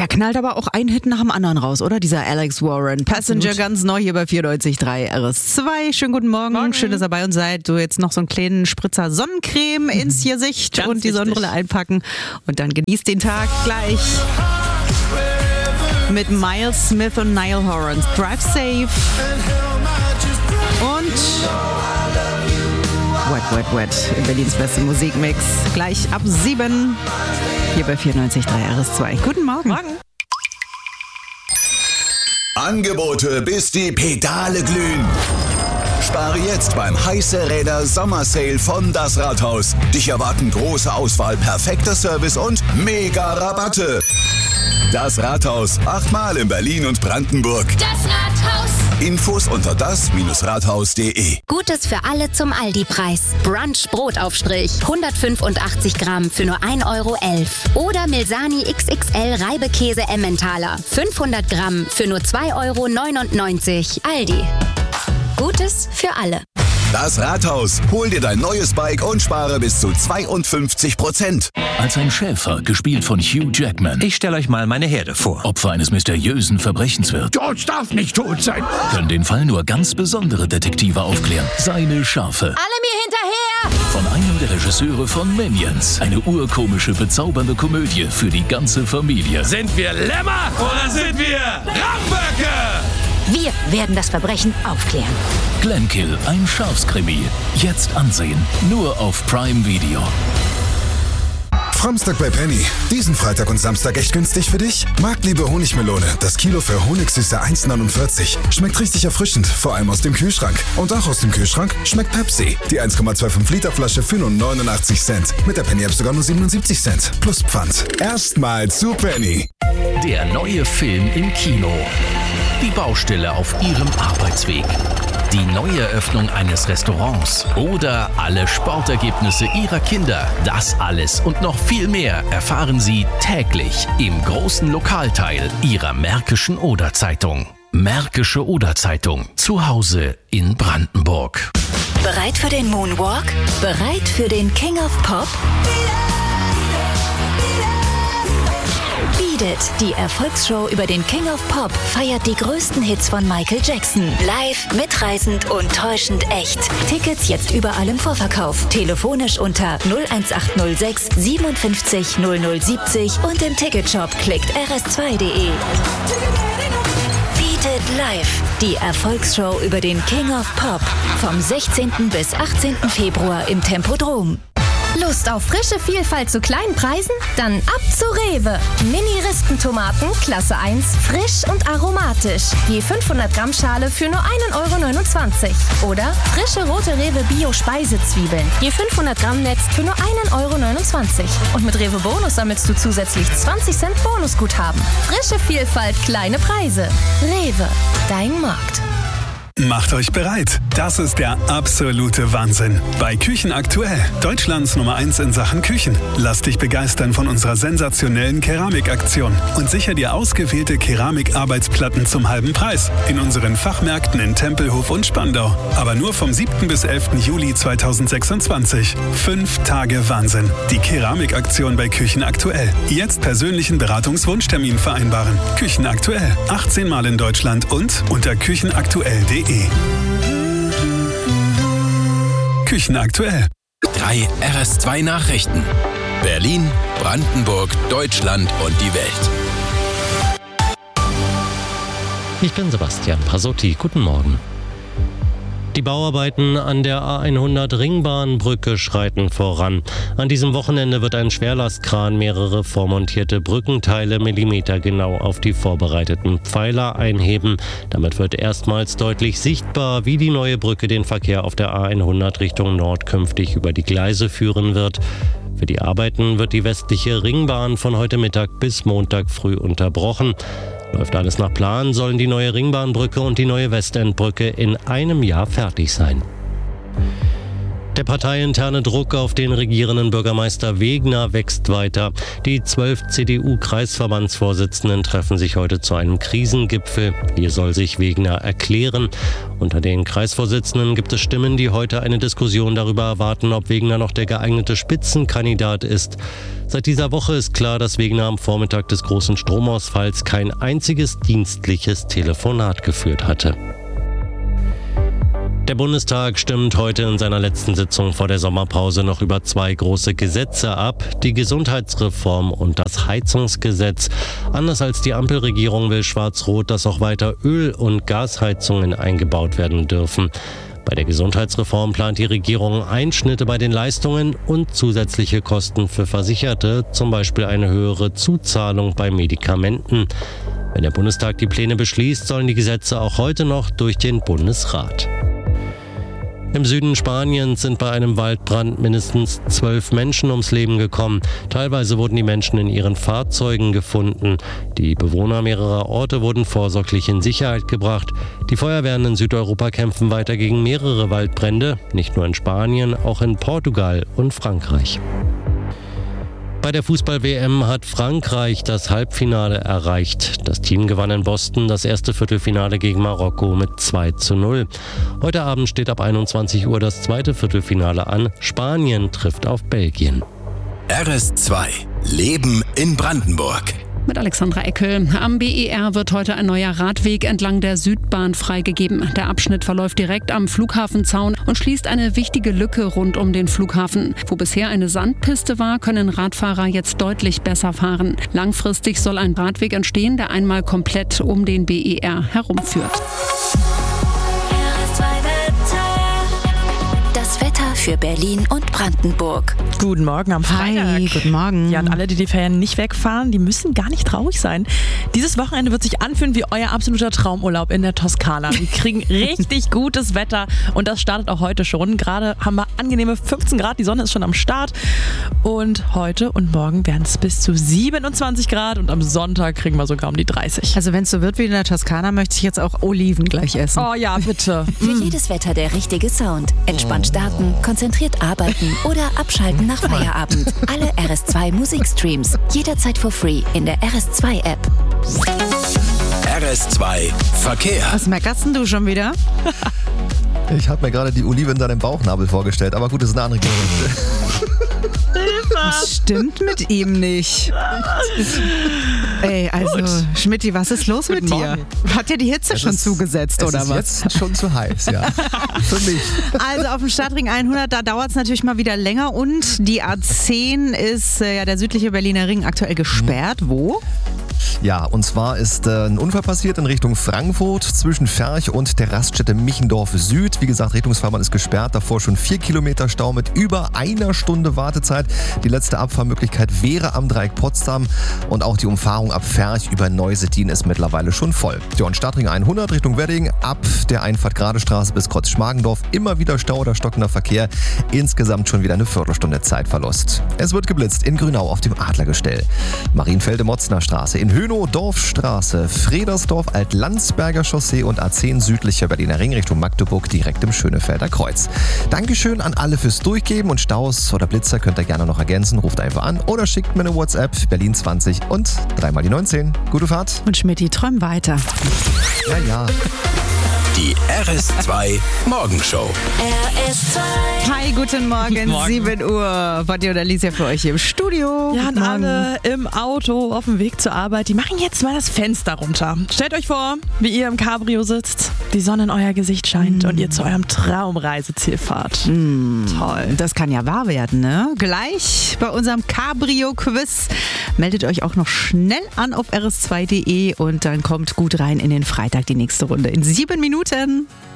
Der knallt aber auch einen Hit nach dem anderen raus, oder? Dieser Alex Warren. Passenger ganz neu hier bei 94.3 RS2. Schönen guten Morgen. Schön, dass ihr bei uns seid. Du jetzt noch so einen kleinen Spritzer Sonnencreme ins Gesicht Ganz und die Sonnenbrille einpacken. Und dann genießt den Tag gleich mit Miles Smith und Niall Horan. Drive Safe. Und Wet, Wet, Wet. Berlins beste Musikmix. Gleich ab 7 hier bei 94.3 RS2. Guten Morgen. Angebote, bis die Pedale glühen. Spare jetzt beim Heiße Räder Sommersale von Das Rathaus. Dich erwarten große Auswahl, perfekter Service und mega Rabatte. Das Rathaus, 8-mal in Berlin und Brandenburg. Das Rathaus. Infos unter das-rathaus.de. Gutes für alle zum Aldi-Preis. Brunch Brotaufstrich, 185 Gramm für nur 1,11 Euro. Oder Milsani XXL Reibekäse Emmentaler, 500 Gramm für nur 2,99 Euro. Aldi. Gutes für alle. Das Rathaus. Hol dir dein neues Bike und spare bis zu 52%. Als ein Schäfer, gespielt von Hugh Jackman, Ich stelle euch mal meine Herde vor. Opfer eines mysteriösen Verbrechens wird, George darf nicht tot sein. können den Fall nur ganz besondere Detektive aufklären. Seine Schafe. Alle mir hinterher! Von einem der Regisseure von Minions. Eine urkomische, bezaubernde Komödie für die ganze Familie. Sind wir Lämmer oder sind wir Ramböcke? Wir werden das Verbrechen aufklären. Glenkill, ein Schafskrimi. Jetzt ansehen. Nur auf Prime Video. Samstag bei Penny. Diesen Freitag und Samstag echt günstig für dich? Marktliebe Honigmelone. Das Kilo für Honigsüße 1,49. Schmeckt richtig erfrischend, vor allem aus dem Kühlschrank. Und auch aus dem Kühlschrank schmeckt Pepsi. Die 1,25 Liter Flasche für nur 89 Cent. Mit der Penny App sogar nur 77 Cent. Plus Pfand. Erstmal zu Penny. Der neue Film im Kino. Die Baustelle auf ihrem Arbeitsweg. Die Neueröffnung eines Restaurants oder alle Sportergebnisse ihrer Kinder. Das alles und noch viel mehr erfahren Sie täglich im großen Lokalteil Ihrer Märkischen Oder-Zeitung. Märkische Oder-Zeitung. Zu Hause in Brandenburg. Bereit für den Moonwalk? Bereit für den King of Pop? Beat It, die Erfolgsshow über den King of Pop, feiert die größten Hits von Michael Jackson. Live, mitreißend und täuschend echt. Tickets jetzt überall im Vorverkauf. Telefonisch unter 01806 57 0070 und im Ticketshop klickt rs2.de. Beat It Live, die Erfolgsshow über den King of Pop. Vom 16. bis 18. Februar im Tempodrom. Lust auf frische Vielfalt zu kleinen Preisen? Dann ab zu Rewe. Mini-Rispentomaten, Klasse 1, frisch und aromatisch. Je 500 Gramm Schale für nur 1,29 Euro. Oder frische rote Rewe Bio-Speisezwiebeln. Je 500 Gramm Netz für nur 1,29 Euro. Und mit Rewe Bonus sammelst du zusätzlich 20 Cent Bonusguthaben. Frische Vielfalt, kleine Preise. Rewe, dein Markt. Macht euch bereit. Das ist der absolute Wahnsinn. Bei Küchen aktuell. Deutschlands Nummer 1 in Sachen Küchen. Lass dich begeistern von unserer sensationellen Keramikaktion und sicher dir ausgewählte Keramikarbeitsplatten zum halben Preis. In unseren Fachmärkten in Tempelhof und Spandau. Aber nur vom 7. bis 11. Juli 2026. 5 Tage Wahnsinn. Die Keramikaktion bei Küchen aktuell. Jetzt persönlichen Beratungswunschtermin vereinbaren. Küchen aktuell. 18 Mal in Deutschland und unter küchenaktuell.de. Küchen aktuell. 3 RS2 Nachrichten. Berlin, Brandenburg, Deutschland und die Welt. Ich bin Sebastian Pasotti. Guten Morgen. Die Bauarbeiten an der A100 Ringbahnbrücke schreiten voran. An diesem Wochenende wird ein Schwerlastkran mehrere vormontierte Brückenteile millimetergenau auf die vorbereiteten Pfeiler einheben. Damit wird erstmals deutlich sichtbar, wie die neue Brücke den Verkehr auf der A100 Richtung Nord künftig über die Gleise führen wird. Für die Arbeiten wird die westliche Ringbahn von heute Mittag bis Montag früh unterbrochen. Läuft alles nach Plan, sollen die neue Ringbahnbrücke und die neue Westendbrücke in einem Jahr fertig sein. Der parteiinterne Druck auf den regierenden Bürgermeister Wegner wächst weiter. Die 12 CDU-Kreisverbandsvorsitzenden treffen sich heute zu einem Krisengipfel. Hier soll sich Wegner erklären. Unter den Kreisvorsitzenden gibt es Stimmen, die heute eine Diskussion darüber erwarten, ob Wegner noch der geeignete Spitzenkandidat ist. Seit dieser Woche ist klar, dass Wegner am Vormittag des großen Stromausfalls kein einziges dienstliches Telefonat geführt hatte. Der Bundestag stimmt heute in seiner letzten Sitzung vor der Sommerpause noch über 2 große Gesetze ab, die Gesundheitsreform und das Heizungsgesetz. Anders als die Ampelregierung will Schwarz-Rot, dass auch weiter Öl- und Gasheizungen eingebaut werden dürfen. Bei der Gesundheitsreform plant die Regierung Einschnitte bei den Leistungen und zusätzliche Kosten für Versicherte, zum Beispiel eine höhere Zuzahlung bei Medikamenten. Wenn der Bundestag die Pläne beschließt, sollen die Gesetze auch heute noch durch den Bundesrat. Im Süden Spaniens sind bei einem Waldbrand mindestens 12 Menschen ums Leben gekommen. Teilweise wurden die Menschen in ihren Fahrzeugen gefunden. Die Bewohner mehrerer Orte wurden vorsorglich in Sicherheit gebracht. Die Feuerwehren in Südeuropa kämpfen weiter gegen mehrere Waldbrände, nicht nur in Spanien, auch in Portugal und Frankreich. Bei der Fußball-WM hat Frankreich das Halbfinale erreicht. Das Team gewann in Boston das erste Viertelfinale gegen Marokko mit 2:0. Heute Abend steht ab 21 Uhr das zweite Viertelfinale an. Spanien trifft auf Belgien. RS2 Leben in Brandenburg. Mit Alexandra Eckel. Am BER wird heute ein neuer Radweg entlang der Südbahn freigegeben. Der Abschnitt verläuft direkt am Flughafenzaun und schließt eine wichtige Lücke rund um den Flughafen. Wo bisher eine Sandpiste war, können Radfahrer jetzt deutlich besser fahren. Langfristig soll ein Radweg entstehen, der einmal komplett um den BER herumführt. Das Wetter für Berlin und Brandenburg. Guten Morgen am Freitag. Hi, guten Morgen. Ja, und alle, die die Ferien nicht wegfahren, die müssen gar nicht traurig sein. Dieses Wochenende wird sich anfühlen wie euer absoluter Traumurlaub in der Toskana. Wir kriegen richtig gutes Wetter und das startet auch heute schon. Gerade haben wir angenehme 15 Grad, die Sonne ist schon am Start. Und heute und morgen werden es bis zu 27 Grad und am Sonntag kriegen wir sogar um die 30. Also wenn es so wird wie in der Toskana, möchte ich jetzt auch Oliven gleich essen. Oh ja, bitte. Für jedes Wetter der richtige Sound. Entspannt starten, konzentriert arbeiten oder abschalten nach Feierabend. Alle RS2 Musikstreams. Jederzeit for free in der RS2 App. RS2 Verkehr. Was meckerst denn du schon wieder? Ich habe mir gerade die Olive in deinem Bauchnabel vorgestellt, aber gut, das ist eine andere Geschichte. Was stimmt mit ihm nicht? Ey, also gut. Schmidti, was ist los mit dir? Hat dir die Hitze schon zugesetzt, oder was? Es ist jetzt schon zu heiß, ja. Für mich. Also auf dem Stadtring 100, da dauert es natürlich mal wieder länger und die A10 ist, der südliche Berliner Ring aktuell gesperrt. Wo? Ja, und zwar ist ein Unfall passiert in Richtung Frankfurt zwischen Ferch und der Raststätte Michendorf Süd. Wie gesagt, Richtungsfahrbahn ist gesperrt, davor schon 4 Kilometer Stau mit über 1 Stunde Wartezeit. Die letzte Abfahrmöglichkeit wäre am Dreieck Potsdam und auch die Umfahrung ab Ferch über Neusettin ist mittlerweile schon voll. Ja, und Stadtring 100 Richtung Wedding, ab der Einfahrt Gradestraße bis Kreuz-Schmargendorf immer wieder Stau oder stockender Verkehr. Insgesamt schon wieder eine Viertelstunde Zeitverlust. Es wird geblitzt in Grünau auf dem Adlergestell. Marienfelde-Motzner Straße in Hönow, Dorfstraße, Fredersdorf, Alt-Landsberger Chaussee und A10 südlicher Berliner Ring Richtung Magdeburg direkt im Schönefelder Kreuz. Dankeschön an alle fürs Durchgeben und Staus oder Blitzer könnt ihr gerne noch ergänzen. Ruft einfach an oder schickt mir eine WhatsApp Berlin 20 und 3 mal die 19. Gute Fahrt. Und Schmidti, träum weiter. Ja. Die RS2 Morgenshow. RS2. Hi, guten Morgen, 7 Uhr. Vati und Alicia für euch hier im Studio. Ja, und alle im Auto auf dem Weg zur Arbeit, die machen jetzt mal das Fenster runter. Stellt euch vor, wie ihr im Cabrio sitzt, die Sonne in euer Gesicht scheint und ihr zu eurem Traumreiseziel fahrt. Toll. Das kann ja wahr werden, ne? Gleich bei unserem Cabrio-Quiz. Meldet euch auch noch schnell an auf rs2.de und dann kommt gut rein in den Freitag, die nächste Runde. In 7 Minuten.